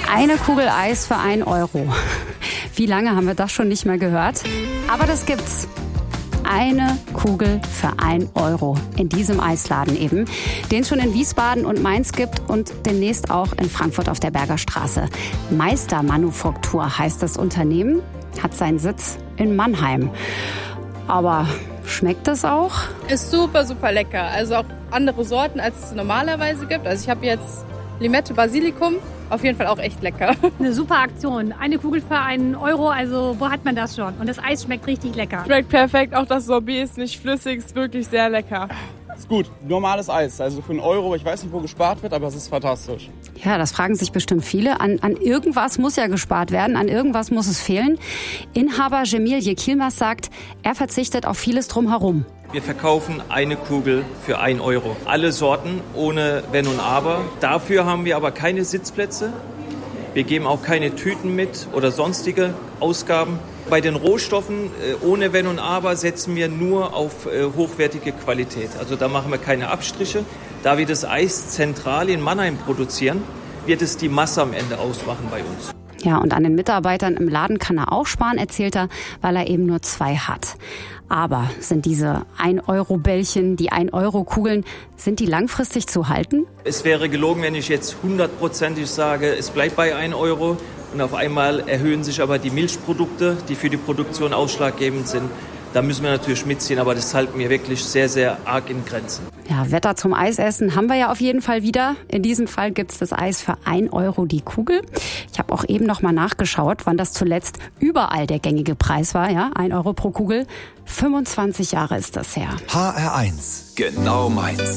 Eine Kugel Eis für 1 Euro. Wie lange haben wir das schon nicht mehr gehört? Aber das gibt's. Eine Kugel für 1 Euro in diesem Eisladen eben, den es schon in Wiesbaden und Mainz gibt und demnächst auch in Frankfurt auf der Berger Straße. Meistermanufaktur heißt das Unternehmen, hat seinen Sitz in Mannheim. Aber schmeckt das auch? Ist super, super lecker. Also auch andere Sorten, als es normalerweise gibt. Also ich habe jetzt Limette, Basilikum. Auf jeden Fall auch echt lecker. Eine super Aktion. Eine Kugel für 1 Euro, also wo hat man das schon? Und das Eis schmeckt richtig lecker. Schmeckt perfekt, auch das Sorbet ist nicht flüssig, ist wirklich sehr lecker. Ist gut, normales Eis, also für 1 Euro, ich weiß nicht, wo gespart wird, aber es ist fantastisch. Ja, das fragen sich bestimmt viele. An irgendwas muss ja gespart werden, an irgendwas muss es fehlen. Inhaber Cemil Yekilmas sagt, er verzichtet auf vieles drumherum. Wir verkaufen eine Kugel für 1 Euro. Alle Sorten, ohne Wenn und Aber. Dafür haben wir aber keine Sitzplätze. Wir geben auch keine Tüten mit oder sonstige Ausgaben. Bei den Rohstoffen, ohne Wenn und Aber, setzen wir nur auf hochwertige Qualität. Also da machen wir keine Abstriche. Da wir das Eis zentral in Mannheim produzieren, wird es die Masse am Ende ausmachen bei uns. Ja, und an den Mitarbeitern im Laden kann er auch sparen, erzählt er, weil er eben nur 2 hat. Aber sind diese 1-Euro-Bällchen, die 1-Euro-Kugeln, sind die langfristig zu halten? Es wäre gelogen, wenn ich jetzt 100%ig sage, es bleibt bei 1 Euro. Und auf einmal erhöhen sich aber die Milchprodukte, die für die Produktion ausschlaggebend sind. Da müssen wir natürlich mitziehen, aber das halten wir wirklich sehr, sehr arg in Grenzen. Ja, Wetter zum Eisessen haben wir ja auf jeden Fall wieder. In diesem Fall gibt's das Eis für 1 Euro die Kugel. Ich habe auch eben noch mal nachgeschaut, wann das zuletzt überall der gängige Preis war. Ja, 1 Euro pro Kugel. 25 Jahre ist das her. HR1, genau meins.